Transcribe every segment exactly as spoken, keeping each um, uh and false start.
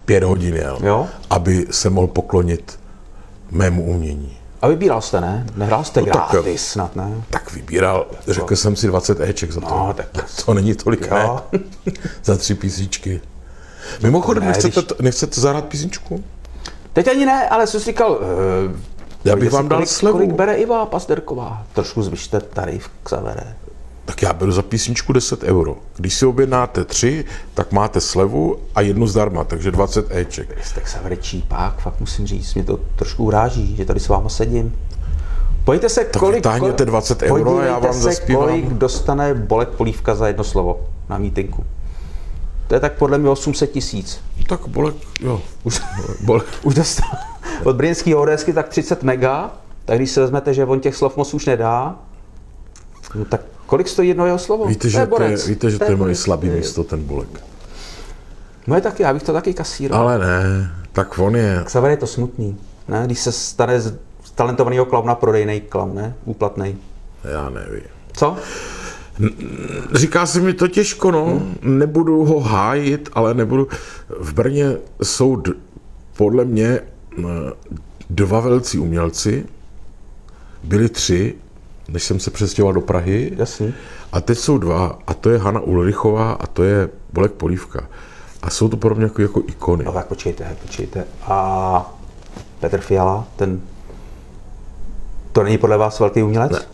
pět hodin jel, Jo? aby se mohl poklonit mému umění. A vybíral jste, ne? Nehrál jste No, tak- gratis snad, ne? Tak vybíral, řekl jsem si dvacet éček za to. No, tak- To není tolik, Jo. ne? Za tři písničky. Mimochodem, Ne, nechcete, když- to- nechcete zahrát písničku? Teď ani ne, ale jsem si říkal, uh, Já bych vám dal kolik, slevu. kolik bere Iva Pazderková. Trošku zvyšte tarif, Xavere. Tak já beru za písničku deset euro. Když si objednáte tři, tak máte slevu a jednu zdarma, takže dvacet éček. Jste Xavere čípák, fakt musím říct, mě to trošku uráží, že tady s váma sedím. Pojďte se, Tak kolik... vytáhněte dvacet euro a já vám podívejte se, zaspívám. kolik dostane Bolek Polívka za jedno slovo na mítinku. To je tak podle mě osm set tisíc. Tak Bolek, jo. Už, Bolek. už dostal od brněnského ODSky tak třicet mega, tak když si vezmete, že on těch slov moc už nedá, no tak kolik stojí jedno jeho slovo? Víte, že to je, borec. víte, že to je moje borec. slabý místo, ten Bolek. Moje taky, já bych to taky kasíroval. Ale ne, tak on je. Xaver je to smutný, ne? Když se stane z talentovaného klauna prodejnej klaun, ne? Úplatnej. Já nevím. Co? Říká se mi to těžko, no. Hmm. Nebudu ho hájit, ale nebudu. V Brně jsou d- podle mě m, dva velcí umělci. Byli tři, než jsem se přestěhoval do Prahy. Jasný. A teď jsou dva, a to je Hana Ulrichová a to je Bolek Polívka. A jsou to pro mě jako, jako ikony. No tak počkejte, počkejte. A Petr Fiala, ten... To není podle vás velký umělec? Ne.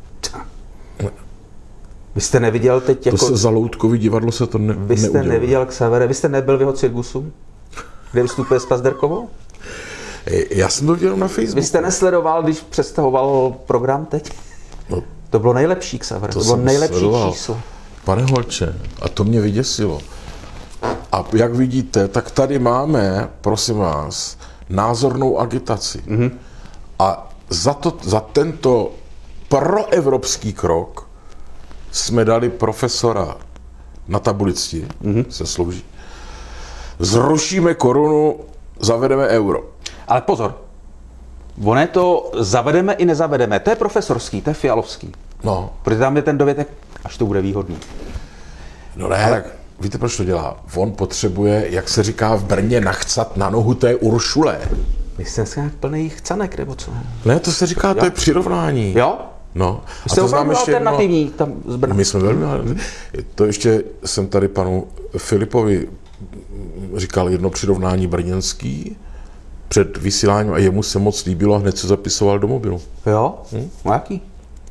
Vy jste neviděl teď To jako... se za Loutkový divadlo se to ne, Vy jste neudělalo. neviděl Xavere, vy jste nebyl v jeho cirkusu, kde vystupuje s Pazderkovou? Já jsem to viděl na Facebooku. Vy jste nesledoval, když představoval program teď? No, To bylo nejlepší, Xavere, to, to bylo jsem nejlepší sledoval. číslo. Pane Holče, a to mě vyděsilo. A jak vidíte, tak tady máme, prosím vás, názornou agitaci. Mm-hmm. A za, to, za tento proevropský krok jsme dali profesora na tabulici, mm-hmm. se slouží. Zrušíme korunu, zavedeme euro. Ale pozor, ono je to zavedeme i nezavedeme, to je profesorský, to je fialovský. No, Protože tam je ten dovětek, až to bude výhodný. no ne, ale... tak víte, proč to dělá? On potřebuje, jak se říká v Brně, nachcat na nohu té Uršule. Vy jste dneska nějak plný chcanek, nebo co? Ne, to se říká, to je přirovnání. Jo? No. Vy jste opravdu alternativní jedno, tam z Brna. my jsme velmi, to ještě jsem tady panu Filipovi říkal jedno přirovnání brněnský před vysíláním a jemu se moc líbilo a hned se zapisoval do mobilu. Jo? Hm? No jaký?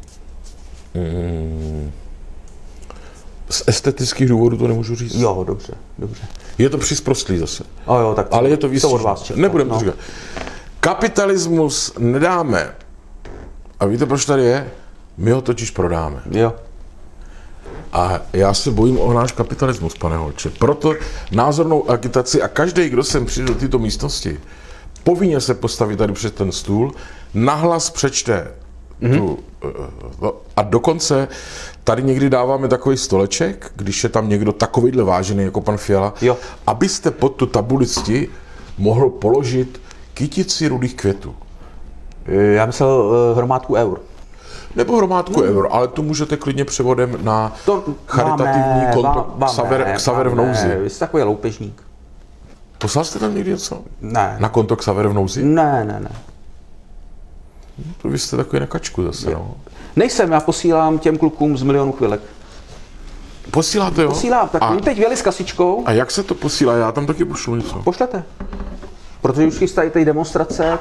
Z estetických důvodů to nemůžu říct. Jo, dobře, dobře. Je to přisprostlý zase. O jo, tak Ale je to to výstižné. od vás čekám. Nebudeme no. to říkat. Kapitalismus nedáme. A víte, proč tady je? My ho totiž prodáme. Jo. A já se bojím o náš kapitalismus, pane Holče. Proto názornou agitaci a každý, kdo sem přijde do této místnosti, povinně se postaví tady před ten stůl, nahlas přečte mm-hmm. tu, a dokonce tady někdy dáváme takový stoleček, když je tam někdo takovýhle vážený jako pan Fiala, Jo. abyste pod tu tabulici mohl položit kytici rudých květů. Já myslel uh, hromádku eur. Nebo hromádku hmm. eur, ale to můžete klidně převodem na To charitativní vám konto vám, vám Xaver, ne, Xaver v vám nouzi. Ne, vy jste takový loupežník. Poslal jste tam někdy něco? Ne. Na konto Xaver v nouzi? Ne, ne, ne. To vy jste takový na kačku zase, no. Nejsem, já posílám těm klukům z Milionu chvilek. Posíláte, jo? Posílám, tak a, oni teď věli s kasičkou, a jak se to posílá? Já tam taky pošlu něco. pošlete. Protože už chystají ty demonstrace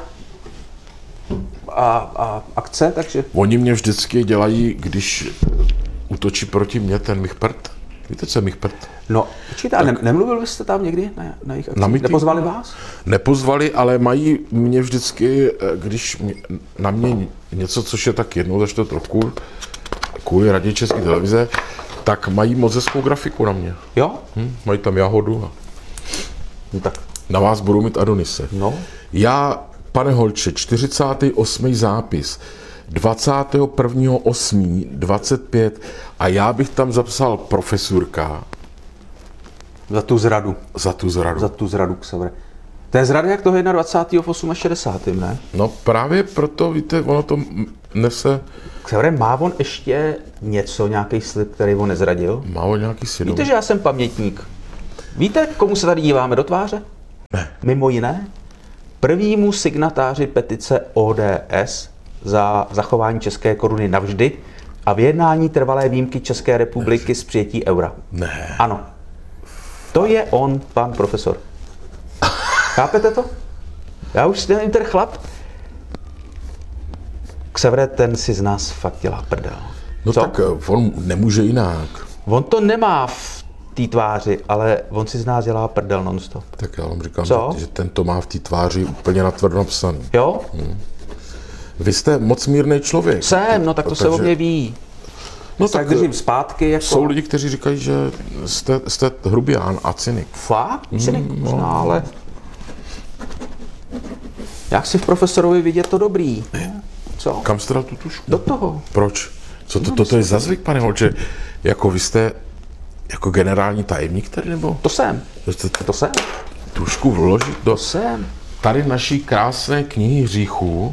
a, a akce, takže... Oni mě vždycky dělají, když útočí proti mně ten Michpert. Víte, co je Michpert? No, počkejte, a ne, nemluvil byste tam někdy na, na jejich akci? Na mítinku? Nepozvali vás? Nepozvali, ale mají mě vždycky, když mě, na mě něco, což je tak jednou za čtvrt roku, kvůli Radě České televize, tak mají moc hezkou grafiku na mě. Jo? Hm, mají tam jahodu a No tak, na vás budu mít Adonise. no. Já, pane Holče, čtyřicátý osmý zápis, dvacátého prvního osmého dvacet pět a já bych tam zapsal profesurka Za tu zradu. za tu zradu. Za tu zradu, Xavere. To je zrada jak toho dvacátého prvního v šedesátém osmém, ne? No právě proto, víte, ono to nese, Xavere, má on ještě něco, nějaký slib, který on nezradil? má o nějaký svědomí. Víte, že já jsem pamětník. Víte, komu se tady díváme do tváře? Ne. Mimo jiné, prvnímu signatáři petice O D S za zachování české koruny navždy a vyjednání trvalé výjimky České republiky z přijetí eura. Ne. Ano. To je on, pan profesor. Chápete to? Já už nevím, ten chlap. Xavere, ten si z nás fakt dělá prdel. No Co? tak on nemůže jinak. On to nemá v té tváři, ale on si z nás dělá prdel nonstop. Tak já vám říkám, Co? že, že ten to má v té tváři úplně natvrdo napsaný. Jo? Vy jste moc mírný člověk. Jsem, no tak to se o mě ví. No Tak držím zpátky jako... Jsou lidi, kteří říkají, že jste, jste hrubián a cynik. Fakt? Cynik možná, ale... Jak si v profesorovi vidět to dobrý? Co? Kam jste dal tu tušku? Do toho. Proč? Co to, toto je za zvyk, pane Holče? Jako vy jste jako generální tajemník tady, nebo? To jsem. Jste To jsem. tušku vložit do To jsem. tady naší krásné knihy hříchů?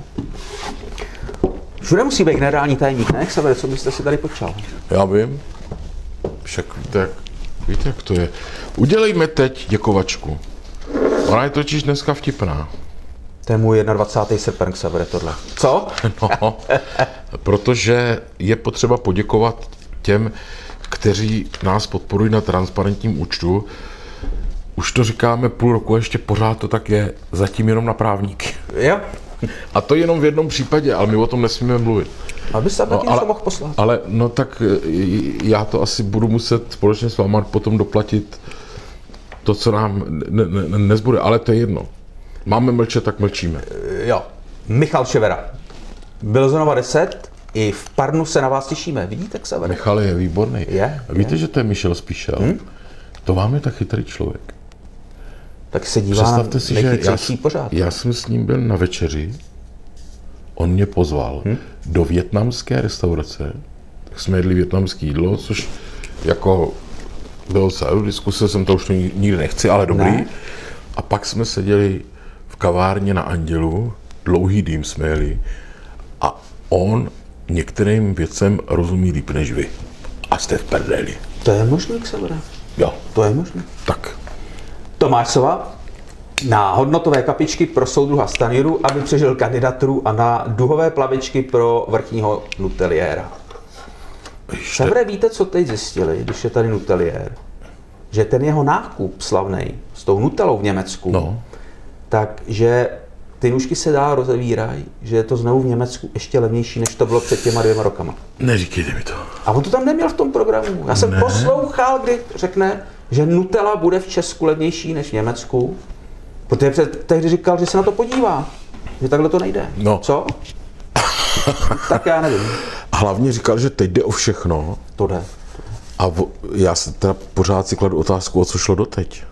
Všude musí být generální tajemník, ne? Xavere, co byste si tady počal? Já vím. Však víte, jak, víte, jak to je. Udělejme teď děkovačku. Ona je totiž dneska vtipná. To je můj dvacátý první srpen, Xavere, tohle. Co? No, protože je potřeba poděkovat těm, kteří nás podporují na transparentním účtu. Už to říkáme půl roku, ještě pořád to tak je, zatím jenom na právníky. Jo. A to jenom v jednom případě, ale my o tom nesmíme mluvit. A bys tam taky ale, něco mohl poslat. ale no tak já to asi budu muset společně s váma potom doplatit to, co nám ne, ne, nezbude, ale to je jedno. Máme mlčet, tak mlčíme. Jo. Michal Ševera. Bilzonova deset. I v Parnu se na vás těšíme. Vidíte, Xavere? Michal je výborný. Je, Víte, že to je Michel Spíšel? Hmm? To vám je tak chytrý člověk. Tak se dívá Představte na si, že já, nejchytřejší pořád. já jsem s ním byl na večeři, on mě pozval hmm? do vietnamské restaurace, tak jsme jedli vietnamské jídlo, což jako bylo celou diskuse, jsem to už nikdy nechci, ale dobrý. Ne. A pak jsme seděli v kavárně na Andělu, dlouhý dým jsme jeli a on některým věcem rozumí líp než vy. A jste v prdeli. To je možný, Xavere. Jo, To je možný. tak. Tomáš Sova na hodnotové kapičky pro soudruha Stanjuru, aby přežil kandidaturu, a na duhové plavičky pro vrchního nuteliéra. Xavere, víte, co teď zjistili, když je tady nuteliér? Že ten jeho nákup slavnej s tou nutelou v Německu, No. takže ty nůžky se dál rozevírají, že je to znovu v Německu ještě levnější, než to bylo před těma dvěma rokama. Neříkejte mi to. A on to tam neměl v tom programu. Já jsem Ne. poslouchal, kdy řekne, že Nutella bude v Česku levnější než v Německu, protože před, tehdy říkal, že se na to podívá, že takhle to nejde. No. Co? Tak já nevím. A hlavně říkal, že teď jde o všechno. To jde. A v, já se teda pořád si kladu otázku, o co šlo doteď.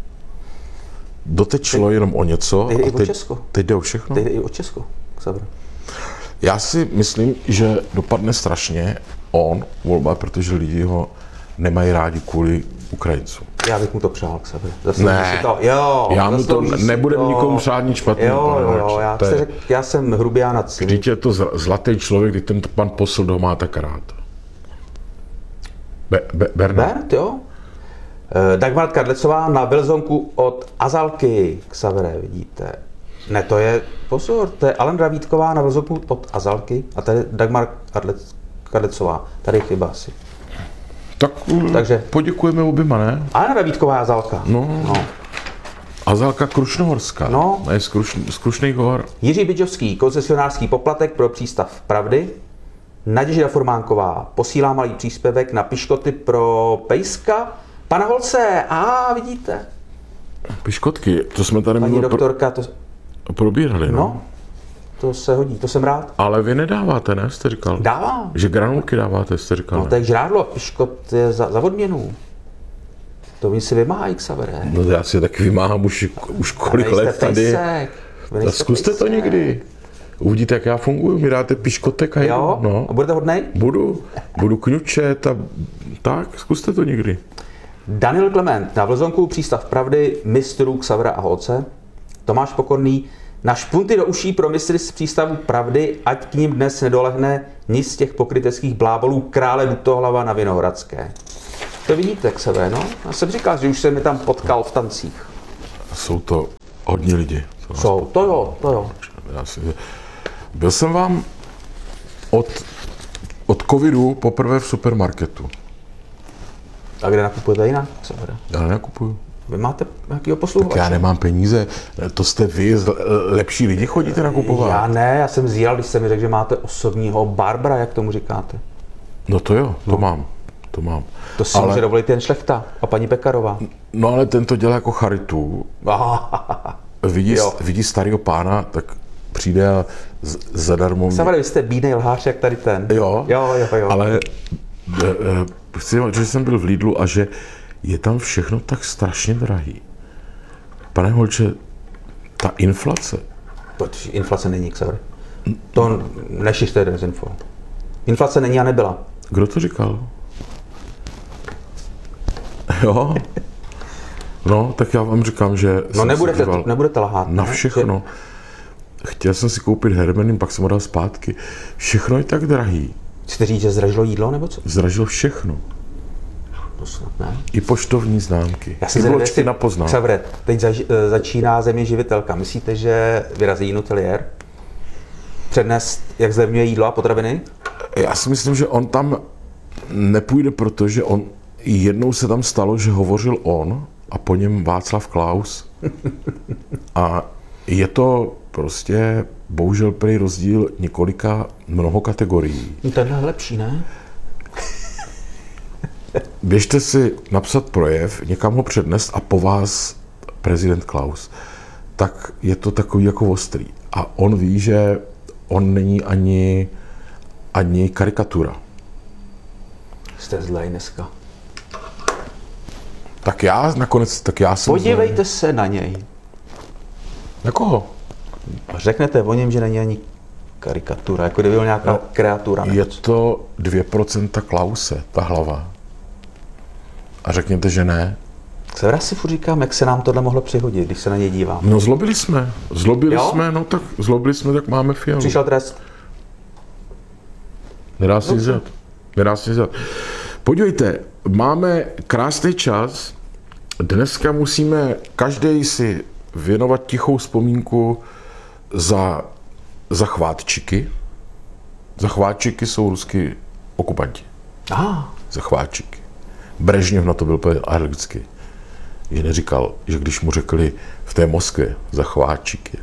Doteď šlo jenom o něco teď jde i a o teď, Česko. teď jde o všechno. Teď jde i o Česko. Xavere. Já si myslím, že dopadne strašně on volba, protože lidi ho nemají rádi kvůli Ukrajincům. Já bych mu to přál, Xavere. Zaslouží Ne. si to. Jo, Já mu to zaslouží si nebudem to. nikomu přát nic špatného, Jo, pane jo, jo, Holče. já, To je- jste řek, já jsem hrubián a cynik. Vždyť je to zl- zlatý člověk, kdy ten pan posl ho má tak rád. Be, be, Bernard. Bert, jo? Eh, Dagmar Kadlecová na Vilzonku od Azalky. Xavere, vidíte. Ne, to je, pozor, to je Alena Vítková na Vilzonku od Azalky a tady Dagmar Kadlec, Kadlecová. Tady je chyba asi. Tak Takže- Takže poděkujeme oběma, ne? Alena Vítková je Azalka. No. no. Azalka Krušnohorská. No. Je z, Kruš, z Krušných hor. Jiří Bydžovský, koncesionářský poplatek pro přístav Pravdy. Naděžda Formánková posílá malý příspěvek na piškoty pro Pejska. Pana Holce, a vidíte. Piškotky, to jsme tady Paní minule pro, doktorka, to, probírali, no. no, to se hodí, to jsem rád. Ale vy nedáváte, ne, jste říkal? Dávám. Že granulky dáváte, jste říkal. No ne? tak žrádlo, piškot je za, za odměnu. To oni si vymáhají, Xavere. No já si je taky vymáhám už, už kolik Nejste let tady. pejsek. Vy Tak nejste zkuste to pejsek. někdy. Uvidíte, jak já funguji. Mi dáte piškotek a Jo? jedu. No. A budete hodnej? Budu. Budu kňučet a tak, zkuste to někdy. Daniel Klement na Vlzonku přístav Pravdy mistrů Xavera a Holce. Tomáš Pokorný na špunty do uší pro mistry z přístavu Pravdy, ať k ním dnes nedolehne nic z těch pokryteckých blábolů krále Dutohlava na Vinohradské. To vidíte, Xaver, no? Já jsem říkal, že už jsem mi tam potkal v tancích. jsou to hodní lidi. To Jsou, to jo, to jo. Já si, byl jsem vám od, od covidu poprvé v supermarketu. A kde nakupujete jinak? Já nenakupuju. Vy máte nějakýho Tak posluchače? já nemám peníze, to jste vy, lepší lidi chodíte nakupovat. Já ne, já jsem zjel, když jsem mi řekl, že máte osobního Barbara, jak tomu říkáte. No to jo, to no. mám, to mám. To si může dovolit jen Šlechta a paní Pekarová. No ale ten to dělá jako charitu. Vidí, vidí starého pána, tak přijde a z, zadarmo... Savary, vy jste bídnej lhář, jak tady ten. Jo, jo, jo, jo. Ale chci říct, že jsem byl v Lidlu a že je tam všechno tak strašně drahý. Pane Holče, ta inflace... Protože inflace není, Savary. To nešiřte dezinfo. Inflace není a nebyla. Kdo to říkal? Jo? No, tak já vám říkám, že... No nebudete, nebudete lhát. Na všechno. Chtěl jsem si koupit Hermenin, pak jsem ho dal zpátky. Všechno je tak drahý. Chcete říct, že zdražilo jídlo, nebo co? Zdražilo všechno. To snad ne. I poštovní známky. Já si bločky na poznám. Xavre, teď zaž, začíná země živitelka. Myslíte, že vyrazí Nutelier? Přednes, jak zlevňuje jídlo a potraviny? Já si myslím, že on tam nepůjde, protože on jednou se tam stalo, že hovořil on a po něm Václav Klaus. A je to prostě bohužel prý rozdíl několika mnoho kategorií. Tenhle je lepší, ne? Běžte si napsat projev, někam ho přednést a po vás prezident Klaus. Tak je to takový jako ostrý. A on ví, že on není ani, ani karikatura. Jste zlej dneska. Tak já nakonec, tak já jsem Podívejte zlej. se na něj. Na koho? A řeknete o něm, že není ani karikatura, jako kdyby byl nějaká no, kreatura. Je to dvě procenta Klause, ta hlava. A řekněte, že ne. Já si furt říkám, jak se nám tohle mohlo přihodit, když se na něj dívám. No zlobili jsme. Zlobili jo? jsme, no tak zlobili jsme, tak máme Fialu. Přišel trest. Nedá si vzat. Nedá si vzat. Podívejte, máme krásný čas. Dneska musíme každý si věnovat tichou vzpomínku za, za chvátčiky. Za chvátčiky jsou ruský okupanti. Aha. Za chvátčiky. Brežněv na to byl alergický. Je neříkal, že když mu řekli v té Moskvě za chvátčiky.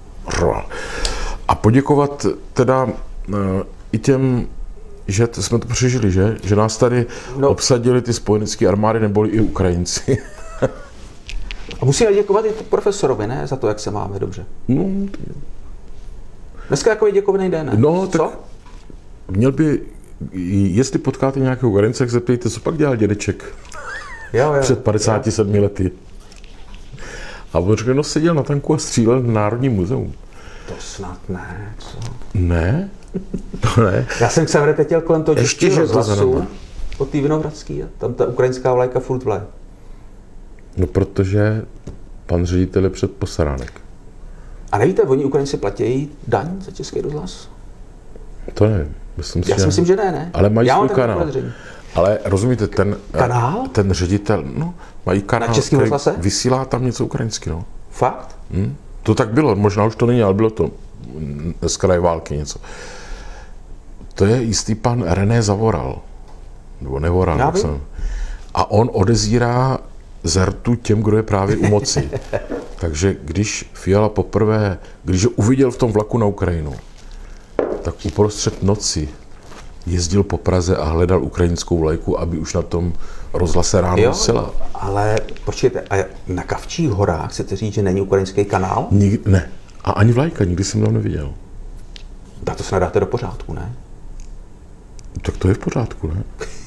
A poděkovat teda uh, i těm, že t- jsme to přežili, že? Že nás tady no. obsadili ty spojenecké armády, neboli i Ukrajinci. A musíme děkovat i profesorovi, ne? Za to, jak se máme dobře. No, dneska takový děkovný den, ne? No, co? tak měl by, jestli potkáte nějakého Ukrajince, tak zeptejte, co pak dělal dědeček jo, jo, před padesáti sedmi jo. lety. A on řekl, no seděl na tanku a střílel v Národním muzeum. To snad ne, co? Ne? To ne. Já jsem se vrtetěl kolem toho Ještě, že to za od té Vinohradský a tam ta ukrajinská vlajka furt vleje. No, protože pan ředitel je před posaránek. A nevíte, oni Ukrajinci platí daň za Český rozhlas? To nevím. Myslím si, Já si myslím, že ne, ne. Ale mají Já svůj kanál. Ale rozumíte, ten, kanál? ten ředitel, no, mají kanál, na Českém rozhlase? Vysílá tam něco ukrajinsky, no. Fakt? Hmm? To tak bylo, možná už to není, ale bylo to z kraje války něco. To je jistý pan René Zavoral. Nebo Nevoral. Já vím. Jsem. A on odezírá zertu těm, kdo je právě u moci. Takže když Fiala poprvé, když ho uviděl v tom vlaku na Ukrajinu, tak uprostřed noci jezdil po Praze a hledal ukrajinskou vlajku, aby už na tom rozhlase ráno vysílal. Ale počkejte, a na Kavčích horách chcete říct, že není ukrajinský kanál? Nik, ne. A ani vlajka, nikdy jsem tam neviděl. Tak to se nadáte do pořádku, ne? Tak to je v pořádku, ne?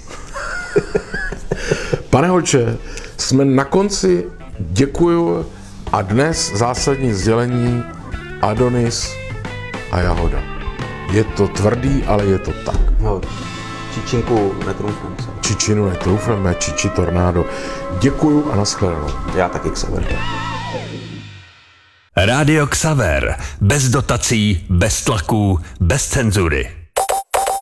Pane Holče, jsme na konci, děkuju a dnes zásadní sdělení Adonis a Jahoda. Je to tvrdý, ale je to tak. No, čičinku netrůfneme se. Čičinu netrůfneme, čiči tornádo. Děkuju a nashledanou. Já taky Xaver. Rádio Xaver. Bez dotací, bez tlaků, bez cenzury.